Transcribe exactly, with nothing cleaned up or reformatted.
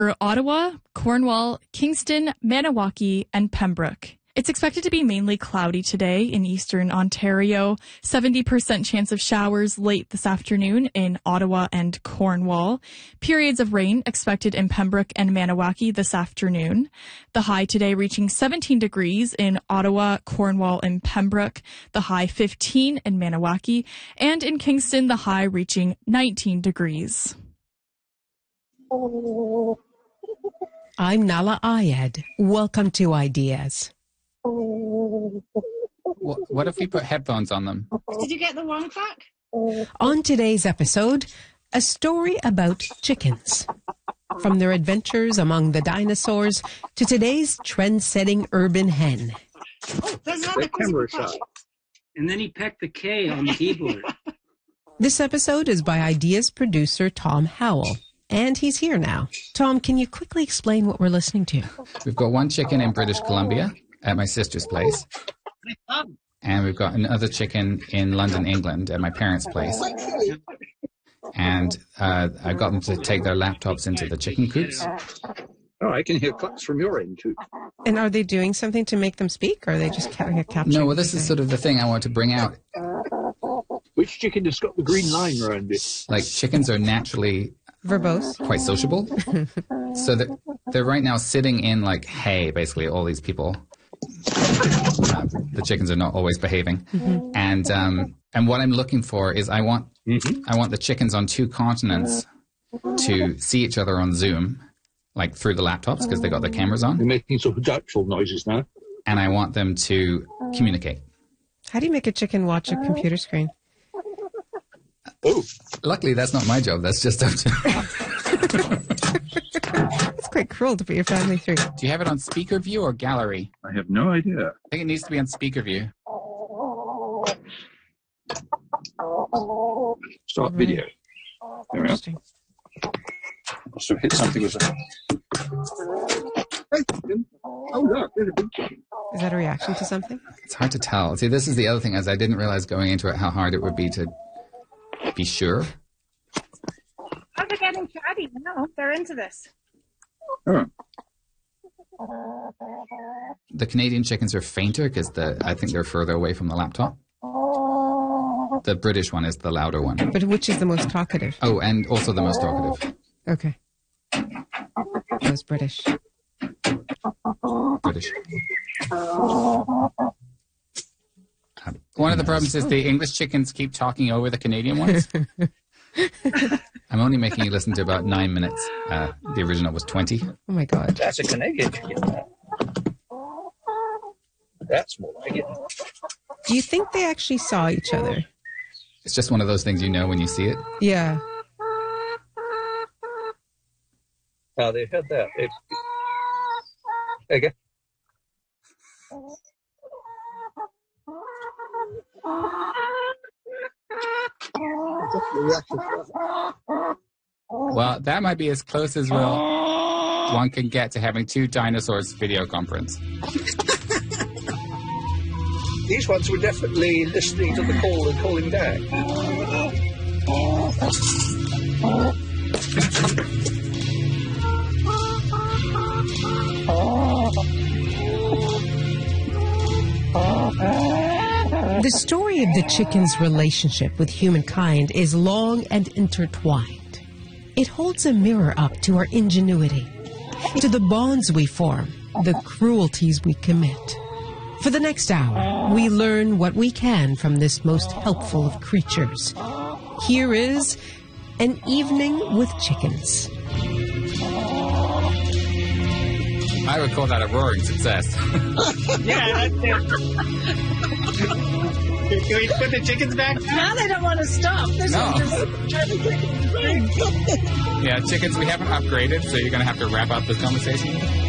for Ottawa, Cornwall, Kingston, Maniwaki, and Pembroke. It's expected to be mainly cloudy today in eastern Ontario, seventy percent chance of showers late this afternoon in Ottawa and Cornwall. Periods of rain expected in Pembroke and Maniwaki this afternoon. The high today reaching seventeen degrees in Ottawa, Cornwall, and Pembroke. The high fifteen in Maniwaki. And in Kingston, the high reaching nineteen degrees. I'm Nala Ayed. Welcome to Ideas. What, what if we put headphones on them? Did you get the one crack? On today's episode, a story about chickens. From their adventures among the dinosaurs to today's trend-setting urban hen. Oh, there's another camera shot. And then he pecked the K on the keyboard. This episode is by Ideas producer Tom Howell. And he's here now. Tom, can you quickly explain what we're listening to? We've got one chicken in British Columbia at my sister's place. And we've got another chicken in London, England at my parents' place. And uh, I got them to take their laptops into the chicken coops. Oh, I can hear claps from your end, too. And are they doing something to make them speak, or are they just ca- capturing? No, well, this is sort of the thing I want to bring out. Which chicken has got the green line around it? Like, chickens are naturally verbose, quite sociable. So that they're right now sitting in, like, hay, basically, all these people. Uh, the chickens are not always behaving. Mm-hmm. And um, and what I'm looking for is I want mm-hmm. I want the chickens on two continents to see each other on Zoom, like through the laptops because they got their cameras on. They're making some doubtful noises now. And I want them to communicate. How do you make a chicken watch a computer screen? Oh, luckily that's not my job. That's just up to. It's quite cruel to put your family through. Do you have it on speaker view or gallery? I have no idea. I think it needs to be on speaker view. Start video. There we are. Must have hit something with that. Oh, look, there's a big chicken. Is that a reaction to something? It's hard to tell. See, this is the other thing, is I didn't realize going into it how hard it would be to be sure. Oh, they're getting chatty. No, they're into this. Oh. The Canadian chickens are fainter because the I think they're further away from the laptop. The British one is the louder one. But which is the most talkative? Oh, and also the most talkative. Okay. Those British. British. One of the problems is the English chickens keep talking over the Canadian ones. I'm only making you listen to about nine minutes. Uh, the original was twenty. Oh, my God. That's a Canadian chicken. That's more like it. Do you think they actually saw each other? It's just one of those things you know when you see it. Yeah. Oh, they heard that. They... There you go. Well, that might be as close as we'll, one can get to having two dinosaurs video conference. These ones were definitely listening to the call and calling back. The story of the chicken's relationship with humankind is long and intertwined. It holds a mirror up to our ingenuity, to the bonds we form, the cruelties we commit. For the next hour, we learn what we can from this most helpful of creatures. Here is An Evening with Chickens. I would call that a roaring success. Yeah, that's it. Can we put the chickens back? Now they don't want to stop. They're No. just... Yeah, chickens, we haven't upgraded, so you're going to have to wrap up this conversation.